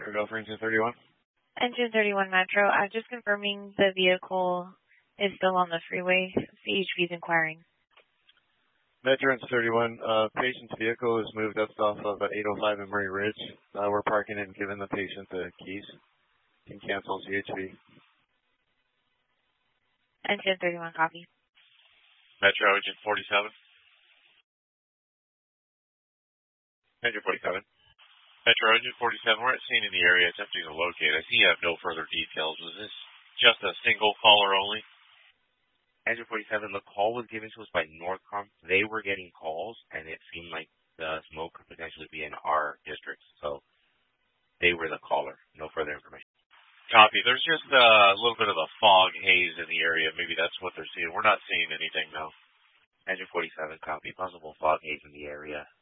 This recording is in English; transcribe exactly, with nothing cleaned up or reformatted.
Go for engine thirty-one. Engine thirty-one Metro. I'm just confirming the vehicle is still on the freeway. C H V is inquiring. Metro engine thirty-one. Uh, patient's vehicle is moved up off of eight oh five in Murray Ridge. Uh, we're parking and giving the patient the keys. Can cancel C H V. Engine thirty-one, copy. Metro engine forty-seven. Engine forty-seven. Metro engine forty-seven, we're at scene in the area attempting to locate. I see you have no further details. Was this just a single caller only? Engine forty-seven, the call was given to us by Northcom. They were getting calls, and it seemed like the smoke could potentially be in our district. So they were the caller. No further information. Copy. There's just a little bit of a fog haze in the area. Maybe that's what they're seeing. We're not seeing anything, though. Engine forty-seven, copy. Possible fog haze in the area.